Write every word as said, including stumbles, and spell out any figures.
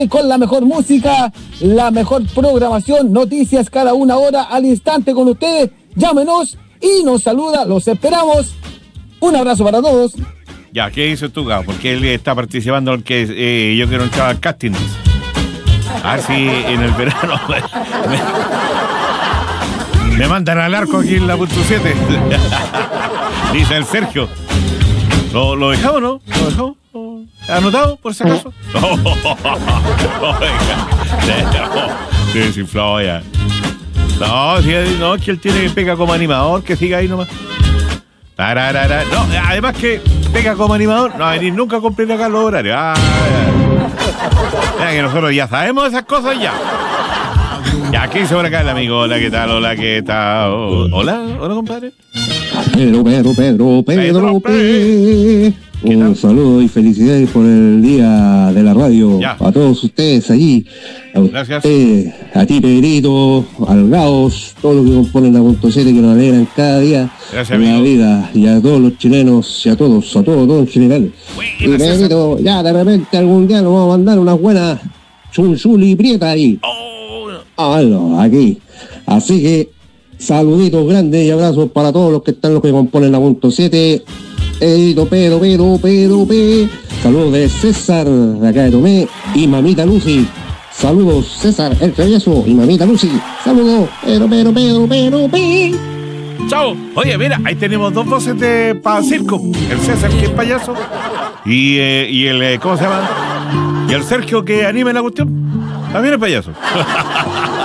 con la mejor música, la mejor programación, noticias cada una hora al instante con ustedes. Llámenos y nos saluda, los esperamos. Un abrazo para todos. Ya, ¿qué dices tú, Gabo? Porque él está participando en que eh, yo quiero entrar al casting. A ver si en el verano me, me mandan al arco aquí en la punto siete. Dice el Sergio. ¿Lo, lo dejamos, no? ¿Lo dejamos? ¿Anotado, por si acaso? No, no, se desinfló ya. No, si, no, es que él tiene pega como animador, que siga ahí nomás. Tararara. No, además que pega como animador, no va a venir nunca a cumplir acá los horarios. Ah, ya. Ya que nosotros ya sabemos esas cosas ya. Ya, ¿qué dice por acá el amigo? Hola, ¿qué tal? Hola, ¿qué tal? Hola, hola, compadre. Pedro, Pedro, Pedro, Pedro, Pedro. Un saludo y felicidades por el día de la radio. Ya. A todos ustedes allí. A Gracias. Usted, a ti, Pedrito, al Gaos, todos los que componen la punto siete que nos alegran cada día. Gracias, en amigo. la vida. Y a todos los chilenos y a todos, a todos, todos en general. Buenas, y Pedrito, César. ya de repente algún día nos vamos a mandar unas buenas chunchuli prieta ahí. Oh. Ah, no, aquí. Así que saluditos grandes y abrazos para todos los que están, los que componen la punto siete. Pedro, Pedro, Pedro, Pedro, Pedro. Saludos de César, de acá de Tomé, y mamita Lucy. Saludos, César, el travieso, y mamita Lucy. Saludos, Pedro, Pedro, Pedro, Pedro, Pedro. Chao. Oye, mira, ahí tenemos dos voces de para circo. El César, que es payaso, y, eh, y el, eh, ¿cómo se llama? Y el Sergio, que anima la cuestión. También es payaso.